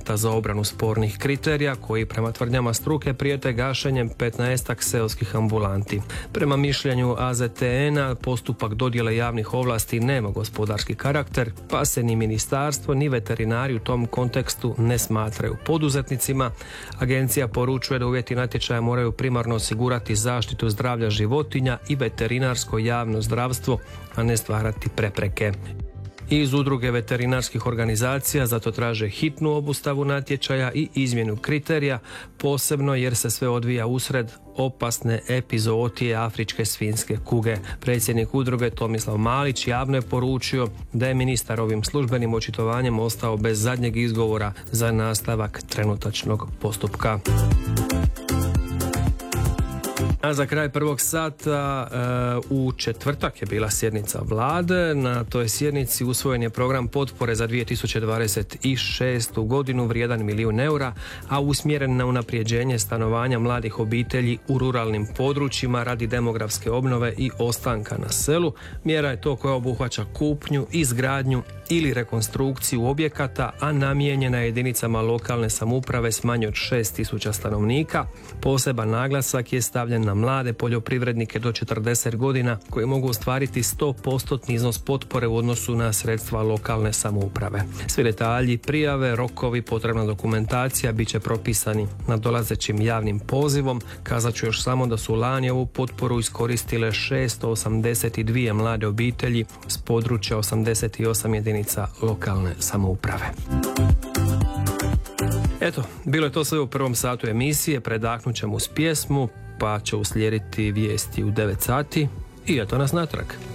koncepta za obranu spornih kriterija koji prema tvrdnjama struke prijete gašenjem 15-ak seoskih ambulanti. Prema mišljenju AZTN-a postupak dodjele javnih ovlasti nema gospodarski karakter, pa se ni ministarstvo ni veterinari u tom kontekstu ne smatraju poduzetnicima. Agencija poručuje da uvjeti natječaja moraju primarno osigurati zaštitu zdravlja životinja i veterinarsko javno zdravstvo, a ne stvarati prepreke. Iz udruge veterinarskih organizacija zato traže hitnu obustavu natječaja i izmjenu kriterija, posebno jer se sve odvija usred opasne epizootije afričke svinjske kuge. Predsjednik udruge Tomislav Malić javno je poručio da je ministar ovim službenim očitovanjem ostao bez zadnjeg izgovora za nastavak trenutačnog postupka. A za kraj prvog sata u četvrtak je bila sjednica vlade. Na toj sjednici usvojen je program potpore za 2026. godinu vrijedan €1 milijun, a usmjeren na unapređenje stanovanja mladih obitelji u ruralnim područjima radi demografske obnove i ostanka na selu. Mjera je to koja obuhvaća kupnju, izgradnju ili rekonstrukciju objekata, a namijenjena jedinicama lokalne samouprave s manje od 6.000 stanovnika. Poseban naglasak je stavljen na mlade poljoprivrednike do 40 godina koji mogu ostvariti 100% iznos potpore u odnosu na sredstva lokalne samouprave. Svi detalji, prijave, rokovi, potrebna dokumentacija bit će propisani nadolazećim javnim pozivom. Kazat ću još samo da su lani ovu potporu iskoristile 682 mlade obitelji s područja 88 jedinica lokalne samouprave. Eto, bilo je to sve u prvom satu emisije, predahnut ćemo uz pjesmu, pa će uslijediti vijesti u 9 sati i eto nas natrag.